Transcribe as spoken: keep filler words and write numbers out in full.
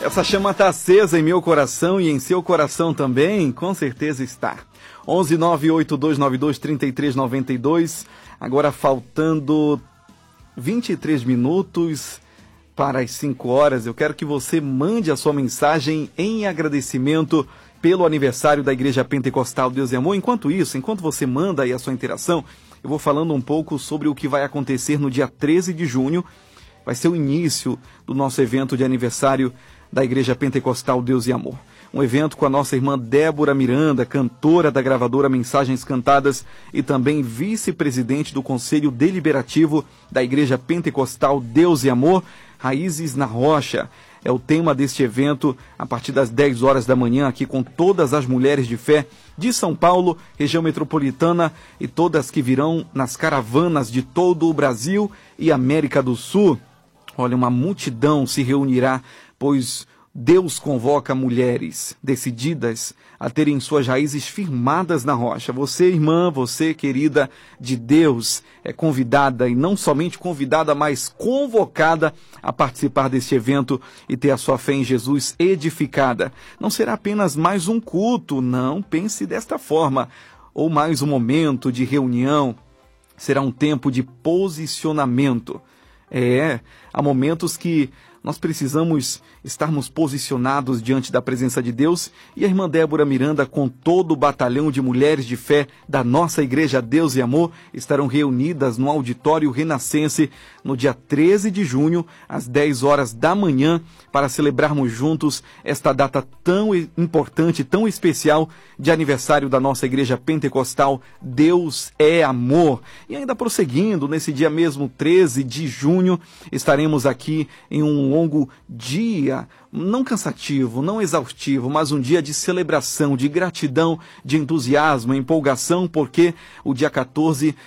Essa chama está acesa em meu coração e em seu coração também, com certeza está. onze nove oito dois nove dois três três nove dois, agora faltando vinte e três minutos para as cinco horas. Eu quero que você mande a sua mensagem em agradecimento pelo aniversário da Igreja Pentecostal Deus e Amor. Enquanto isso, enquanto você manda aí a sua interação, eu vou falando um pouco sobre o que vai acontecer no dia treze de junho. Vai ser o início do nosso evento de aniversário da Igreja Pentecostal Deus e Amor. Um evento com a nossa irmã Débora Miranda, cantora da gravadora Mensagens Cantadas e também vice-presidente do Conselho Deliberativo da Igreja Pentecostal Deus e Amor, Raízes na Rocha. É o tema deste evento a partir das dez horas da manhã, aqui com todas as mulheres de fé de São Paulo, região metropolitana e todas que virão nas caravanas de todo o Brasil e América do Sul. Olha, uma multidão se reunirá, pois Deus convoca mulheres decididas a terem suas raízes firmadas na rocha. Você, irmã, você, querida de Deus, é convidada, e não somente convidada, mas convocada a participar deste evento e ter a sua fé em Jesus edificada. Não será apenas mais um culto, não, pense desta forma, ou mais um momento de reunião. Será um tempo de posicionamento. É, há momentos que nós precisamos estarmos posicionados diante da presença de Deus, e a irmã Débora Miranda, com todo o batalhão de mulheres de fé da nossa Igreja Deus e Amor, estarão reunidas no Auditório Renascense no dia treze de junho, às dez horas da manhã, para celebrarmos juntos esta data tão importante, tão especial de aniversário da nossa Igreja Pentecostal Deus é Amor. E ainda prosseguindo, nesse dia mesmo, treze de junho, estaremos aqui em um longo dia, não cansativo, não exaustivo, mas um dia de celebração, de gratidão, de entusiasmo, empolgação, porque o dia quatorze